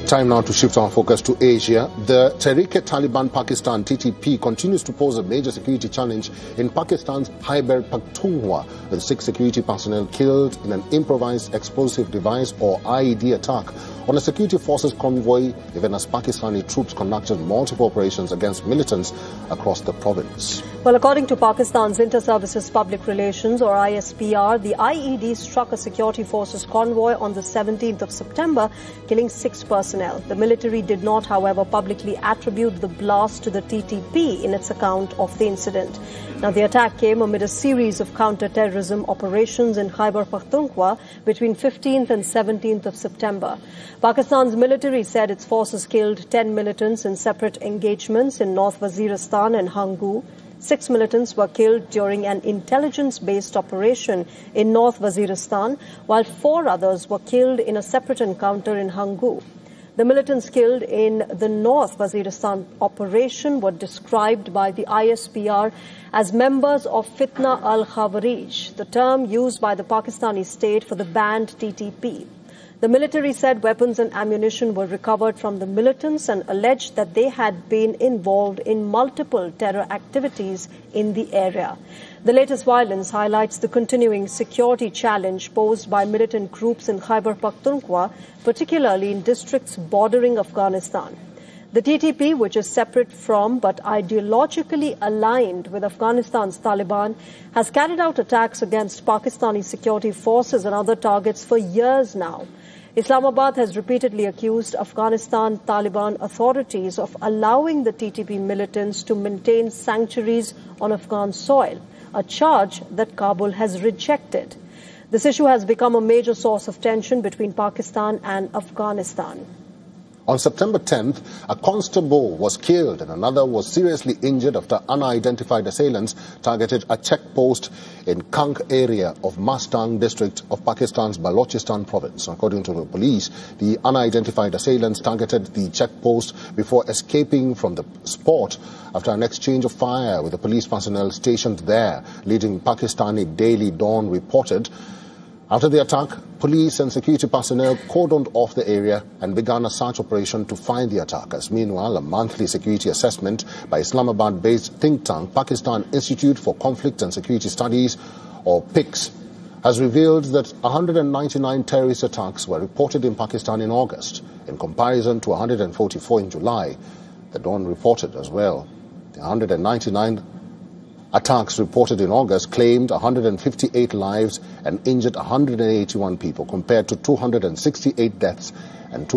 Time now to shift our focus to Asia. The Tehreek-e-Taliban Pakistan (TTP) continues to pose a major security challenge in Pakistan's Khyber Pakhtunkhwa, with 6 security personnel killed in an improvised explosive device or IED attack on a security forces convoy, even as Pakistani troops conducted multiple operations against militants across the province. Well, according to Pakistan's Inter-Services Public Relations or ISPR, the IED struck a security forces convoy on the 17th of September, killing 6 personnel. The military did not, however, publicly attribute the blast to the TTP in its account of the incident. Now, the attack came amid a series of counter-terrorism operations in Khyber Pakhtunkhwa between 15th and 17th of September. Pakistan's military said its forces killed 10 militants in separate engagements in North Waziristan and Hangu. 6 militants were killed during an intelligence-based operation in North Waziristan, while 4 others were killed in a separate encounter in Hangu. The militants killed in the North Waziristan operation were described by the ISPR as members of Fitna al-Khawarij, the term used by the Pakistani state for the banned TTP. The military said weapons and ammunition were recovered from the militants and alleged that they had been involved in multiple terror activities in the area. The latest violence highlights the continuing security challenge posed by militant groups in Khyber Pakhtunkhwa, particularly in districts bordering Afghanistan. The TTP, which is separate from but ideologically aligned with Afghanistan's Taliban, has carried out attacks against Pakistani security forces and other targets for years now. Islamabad has repeatedly accused Afghanistan Taliban authorities of allowing the TTP militants to maintain sanctuaries on Afghan soil, a charge that Kabul has rejected. This issue has become a major source of tension between Pakistan and Afghanistan. On September 10th, a constable was killed and another was seriously injured after unidentified assailants targeted a checkpost in Kank area of Mastang district of Pakistan's Balochistan province. According to the police, the unidentified assailants targeted the checkpost before escaping from the spot after an exchange of fire with the police personnel stationed there, leading Pakistani Daily Dawn reported. After the attack, police and security personnel cordoned off the area and began a search operation to find the attackers. Meanwhile, a monthly security assessment by Islamabad-based think tank Pakistan Institute for Conflict and Security Studies, or PICS, has revealed that 199 terrorist attacks were reported in Pakistan in August, in comparison to 144 in July. The Dawn reported as well. The 199 attacks reported in August claimed 158 lives and injured 181 people, compared to 268 deaths and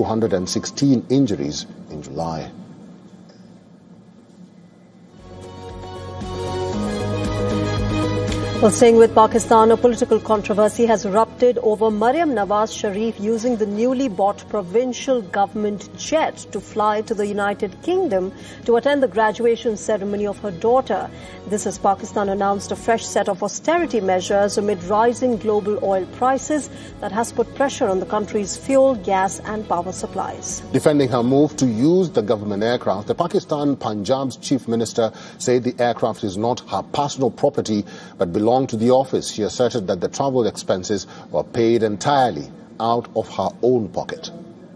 216 injuries in July. Well, staying with Pakistan, a political controversy has erupted over Maryam Nawaz Sharif using the newly bought provincial government jet to fly to the United Kingdom to attend the graduation ceremony of her daughter. This as Pakistan announced a fresh set of austerity measures amid rising global oil prices that has put pressure on the country's fuel, gas and power supplies. Defending her move to use the government aircraft, the Pakistan Punjab's chief minister said the aircraft is not her personal property but belongs to the office. She asserted that the travel expenses were paid entirely out of her own pocket.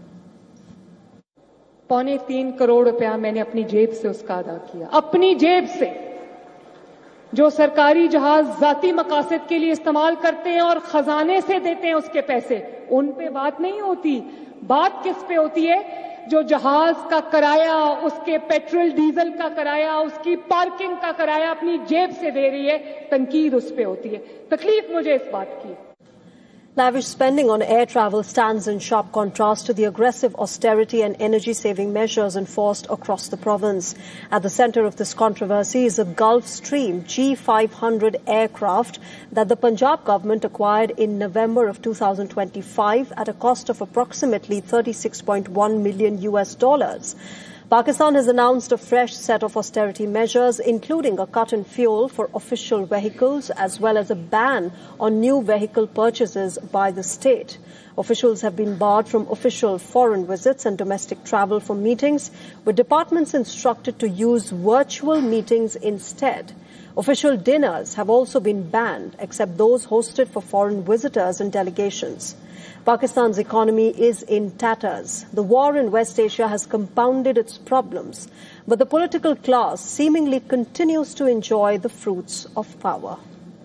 3.25 crore रुपया मैंने अपनी जेब से उसका अदा किया, अपनी जेब से। जो सरकारी जहाज जाती मकासद के लिए इस्तेमाल करते हैं और खजाने से देते हैं उसके पैसे, उन पे बात नहीं होती। बात किस पे होती है? जो जहाज का किराया, उसके पेट्रोल डीजल का किराया, उसकी पार्किंग का किराया अपनी जेब से दे रही है, तनकीद उस पे होती है। तकलीफ मुझे इस बात की। Lavish spending on air travel stands in sharp contrast to the aggressive austerity and energy-saving measures enforced across the province. At the center of this controversy is a Gulfstream G500 aircraft that the Punjab government acquired in November of 2025 at a cost of approximately $36.1 million. Pakistan has announced a fresh set of austerity measures, including a cut in fuel for official vehicles, as well as a ban on new vehicle purchases by the state. Officials have been barred from official foreign visits and domestic travel for meetings, with departments instructed to use virtual meetings instead. Official dinners have also been banned, except those hosted for foreign visitors and delegations. Pakistan's economy is in tatters. The war in West Asia has compounded its problems, but the political class seemingly continues to enjoy the fruits of power.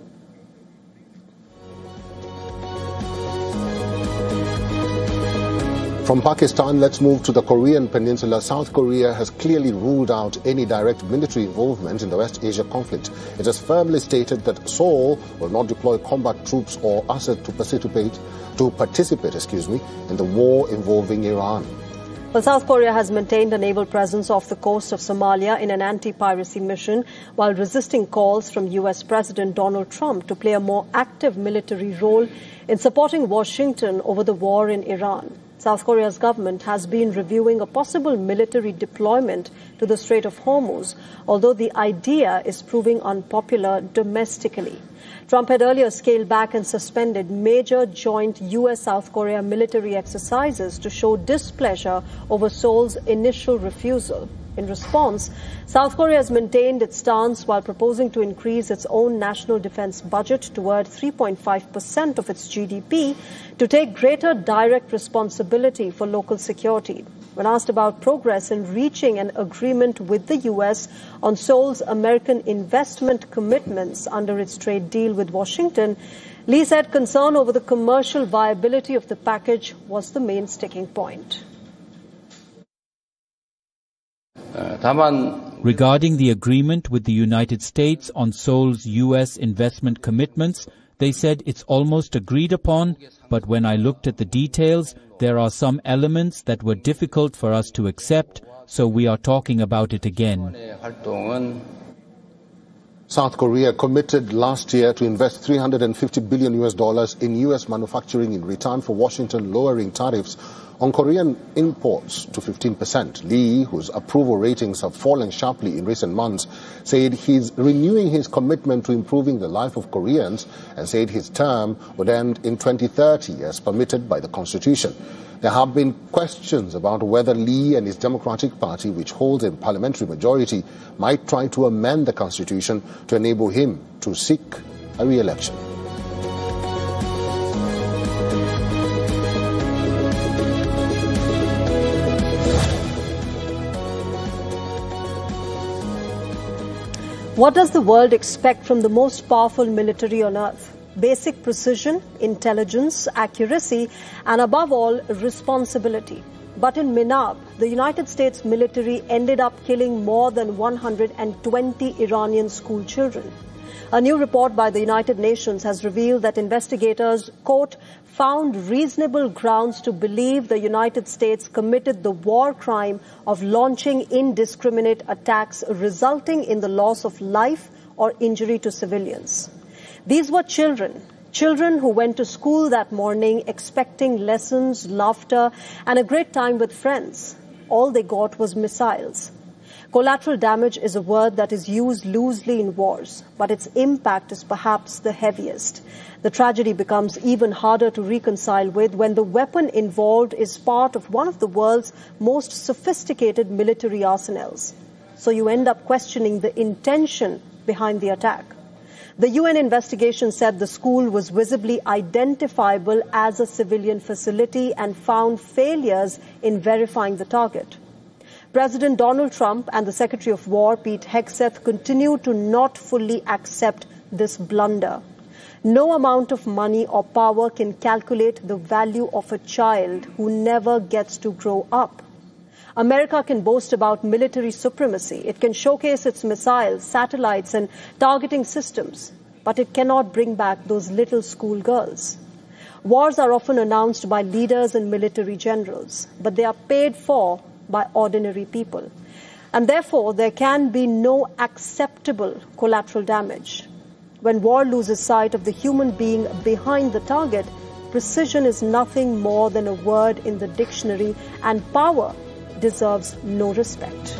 From Pakistan, let's move to the Korean Peninsula. South Korea has clearly ruled out any direct military involvement in the West Asia conflict. It has firmly stated that Seoul will not deploy combat troops or assets to participate in the war involving Iran. Well, South Korea has maintained a naval presence off the coast of Somalia in an anti-piracy mission, while resisting calls from U.S. President Donald Trump to play a more active military role in supporting Washington over the war in Iran. South Korea's government has been reviewing a possible military deployment to the Strait of Hormuz, although the idea is proving unpopular domestically. Trump had earlier scaled back and suspended major joint U.S.-South Korea military exercises to show displeasure over Seoul's initial refusal. In response, South Korea has maintained its stance while proposing to increase its own national defense budget toward 3.5% of its GDP to take greater direct responsibility for local security. When asked about progress in reaching an agreement with the U.S. on Seoul's American investment commitments under its trade deal with Washington, Lee said concern over the commercial viability of the package was the main sticking point. Regarding the agreement with the United States on Seoul's U.S. investment commitments, they said it's almost agreed upon, but when I looked at the details, there are some elements that were difficult for us to accept, so we are talking about it again. South Korea committed last year to invest $350 billion in U.S. manufacturing in return for Washington lowering tariffs on Korean imports to 15%. Lee, whose approval ratings have fallen sharply in recent months, said he's renewing his commitment to improving the life of Koreans and said his term would end in 2030 as permitted by the Constitution. There have been questions about whether Lee and his Democratic Party, which holds a parliamentary majority, might try to amend the Constitution to enable him to seek a re-election. What does the world expect from the most powerful military on earth? Basic precision, intelligence, accuracy, and above all, responsibility. But in Minab, the United States military ended up killing more than 120 Iranian school children. A new report by the United Nations has revealed that investigators, quote, found reasonable grounds to believe the United States committed the war crime of launching indiscriminate attacks resulting in the loss of life or injury to civilians. These were children who went to school that morning expecting lessons, laughter, and a great time with friends. All they got was missiles. Collateral damage is a word that is used loosely in wars, but its impact is perhaps the heaviest. The tragedy becomes even harder to reconcile with when the weapon involved is part of one of the world's most sophisticated military arsenals. So you end up questioning the intention behind the attack. The UN investigation said the school was visibly identifiable as a civilian facility and found failures in verifying the target. President Donald Trump and the Secretary of War, Pete Hegseth, continue to not fully accept this blunder. No amount of money or power can calculate the value of a child who never gets to grow up. America can boast about military supremacy. It can showcase its missiles, satellites, and targeting systems, but it cannot bring back those little schoolgirls. Wars are often announced by leaders and military generals, but they are paid for by ordinary people. And therefore, there can be no acceptable collateral damage. When war loses sight of the human being behind the target, precision is nothing more than a word in the dictionary, and power deserves no respect.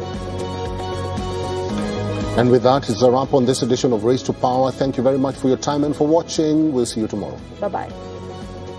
And with that, it's a wrap on this edition of Race to Power. Thank you very much for your time and for watching. We'll see you tomorrow. Bye-bye.